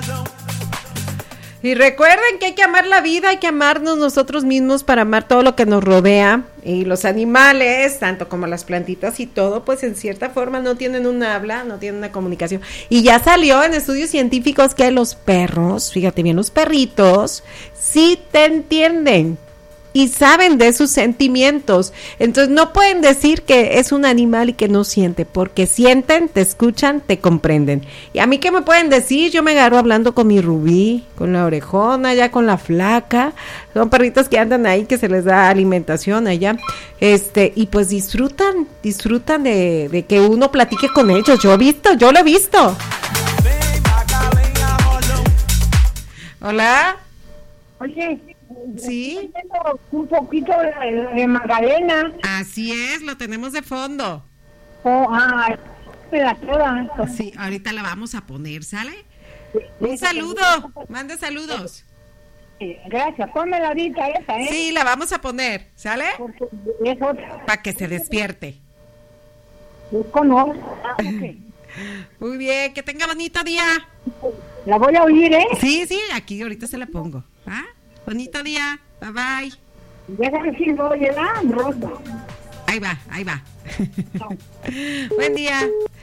Y recuerden que hay que amar la vida, hay que amarnos nosotros mismos para amar todo lo que nos rodea. Y los animales, tanto como las plantitas y todo, pues en cierta forma no tienen un habla, no tienen una comunicación. Y ya salió en estudios científicos que los perros, fíjate bien, los perritos, sí te entienden y saben de sus sentimientos. Entonces no pueden decir que es un animal y que no siente, porque sienten, te escuchan, te comprenden. Y a mí, ¿qué me pueden decir? Yo me agarro hablando con mi Rubí, con la orejona, ya con la flaca. Son perritos que andan ahí, que se les da alimentación allá. Y pues disfrutan de que uno platique con ellos. Yo lo he visto. Hola. Oye, sí, un poquito de Magdalena. Así es, lo tenemos de fondo. La toda. Sí, ahorita la vamos a poner, ¿sale? Un saludo, mande saludos. Gracias, pónmela ahorita esa, ¿eh? Sí, la vamos a poner, ¿sale? Porque es otra. Para que se despierte. Okay. Muy bien, que tenga bonito día. La voy a oír, ¿eh? Sí, aquí ahorita se la pongo. ¿Ah? Bonito día, bye bye. Déjame si voy a Rosa. Ahí va. Buen día.